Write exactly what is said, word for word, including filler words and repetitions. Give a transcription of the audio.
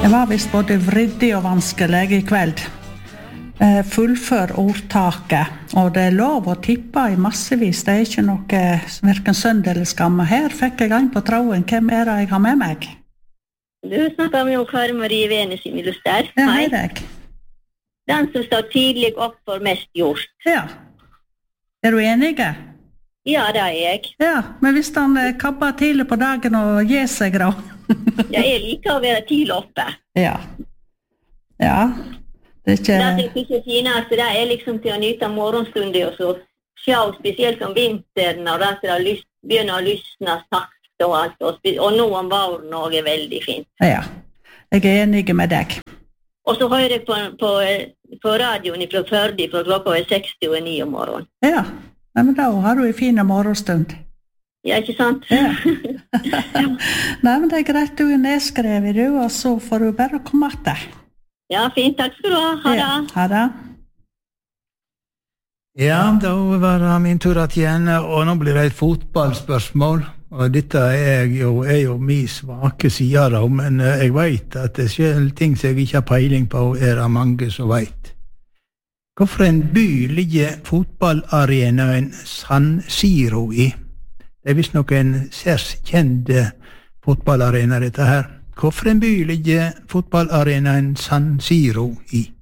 Det var visst både vriddig og vanskelig I kveld. Eh, fullfør ordtaket, og det er lov å tippe I massevis. Det er ikke noe hverken synd eller skam. Her fikk jeg en på tråden. Hvem er det jeg har med meg? Du snakker med Kari Marie Vene sin illuster. Ja, hei deg. Den som står tidlig opp for mest gjort. Ja. Er du enige? Ja, det er jeg. Ja, men hvis han eh, kabber tidlig på dagen og gir seg da? Ja, jeg liker å være tidlig oppe. Ja. Ja. Det er ikke... Det er ikke finest, det er liksom til å nyte morgenstunder og så se, spesielt om vinteren, og det er lyst, begynner å lysne sakte og alt, og, og nå om våren også er veldig fint. Ja, jeg er enig med deg. Og så hører jeg på, på, på radioen fra Førde, for klokka er seksti og ni om morgenen. Ja, men da har du en fin morgenstund. Ja, ikke sant? Ja. Nei, men det er greit, du er nedskrevet, du, og så får du bare komme etter. Ja, fint, takk skal du ha. Ha det. Ja, ha det. Ja, da var det min tur igjen, og nå blir det et fotballspørsmål. Og dette er jo, er jo min svake side da, men jeg vet at det selv ting som jeg ikke har peiling på, er det mange som vet. Hvorfor en by ligger fotballarenaen San Siro I? Det er visst noen særs kjente fotballarena dette her. Hvorfor en by ligger fotballarenaen San Siro I?